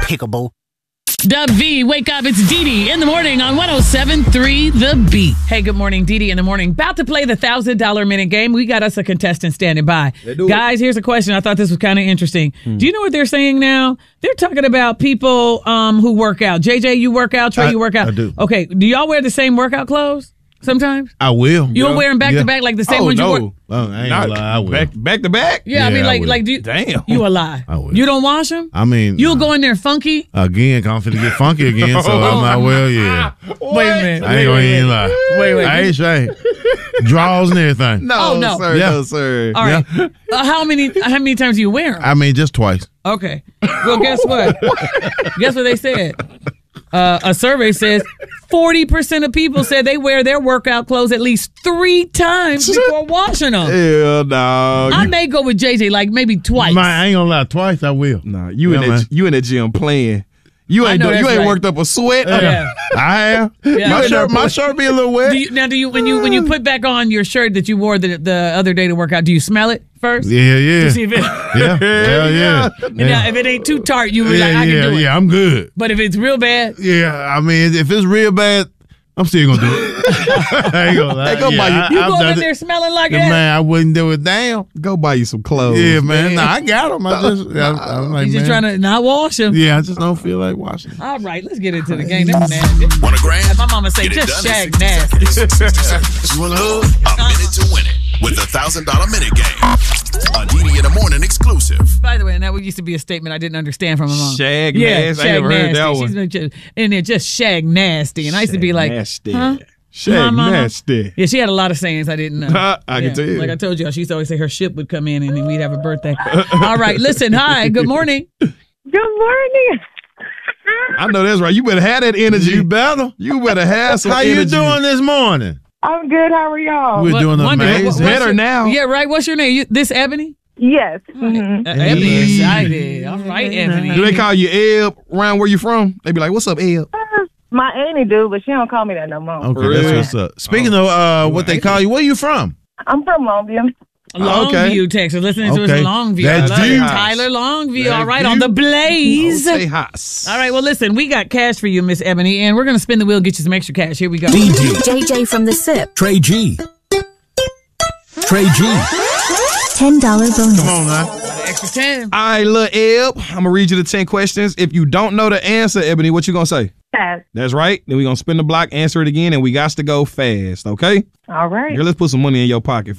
Despicable. Dub V, wake up. It's Dee Dee in the morning on 107.3 The Beat. Hey, good morning, Dee Dee in the morning. About to play the $1,000 minute game. We got us a contestant standing by. Guys, here's a question. I thought this was kind of interesting. Do you know what they're saying now? They're talking about people who work out. JJ, you work out. Trey, you work out. I do. Okay, do y'all wear the same workout clothes sometimes? I will. You'll wear them back to back like the same ones you wear? Oh, I ain't gonna lie, I will. Back to back? Yeah, I mean, I will. like, do you, Damn. You a lie. I will. You don't wash them? I mean, You'll go in there funky? again, I'm finna get funky again, so I might well, yeah. Wait a minute. I ain't gonna even lie. Wait. I ain't shy. Draws and everything. No, no. sir. Yeah. No, sir. All right. How many times do you wear them? I mean, just twice. Okay. Well, guess what? Guess what they said? A survey says 40% of people said they wear their workout clothes at least 3 times before washing them. Hell no. I may go with JJ like maybe twice. Man, I ain't gonna lie, twice I will. Nah, you Yeah, in the gym playing. You ain't know that's right. worked up a sweat. Yeah. I have. Yeah. My shirt be a little wet. Do you when you put back on your shirt that you wore the other day to work out, do you smell it first? Yeah. To see if it, Yeah. and now, if it ain't too tart, you be like, I can do it. Yeah, I'm good. But if it's real bad, Yeah, I mean, if it's real bad, I'm still gonna do it. I ain't gonna lie. Hey, go buy you- you I've go done in it. there smelling like Man, that. I wouldn't do it down. Go buy you some clothes. Yeah, man. Nah, I got them. I'm like, He's just man. trying to not wash them. Yeah, I just don't feel like washing. All right, let's get into the game. That's nasty. Want a grand? My mama say Get it just done in shag 60 nasty. seconds. You want a hug? A minute to win it with the $1,000 minute game. A DD in the morning exclusive. By the way, and that used to be a statement I didn't understand from my mom. Shag Yeah, nasty. I shag never heard that nasty. one. She's been just in there just shag nasty. And I used to be like, nasty. huh? Shag Mama? nasty. Yeah, she had a lot of sayings I didn't know. I can tell you. Like I told you, she used to always say her ship would come in and then we'd have a birthday. All right, listen, hi, good morning. Good morning. I know that's right. You better have that energy. You better. You better have some How energy. you doing this morning? I'm good. How are y'all? We're doing Wonder- amazing. what's Better your- now. Yeah, right. What's your name? This Ebony? Yes. Mhm. Ebony excited. All right, Ebony. Do they call you Eb around where you from? They be like, what's up, Eb? My auntie do, but she don't call me that no more. Okay, Really? that's what's up. Speaking of what they call you, where you from? I'm from Longview. Longview, Texas. Listening to us Okay. in Longview. That's I love it. you. Tyler Longview. That's All right, you. on the Blaze. Say hoss. All right, well, listen, we got cash for you, Miss Ebony, and we're going to spin the wheel and get you some extra cash. Here we go. JJ from the SIP. Trey G. Trey G. $10 bonus. Come on now. Extra 10. All right, little Eb, I'm going to read you the 10 questions. If you don't know the answer, Ebony, what you going to say? Pass. That's right. Then we're going to spin the block, answer it again, and we got to go fast, okay? All right. Girl, let's put some money in your pocket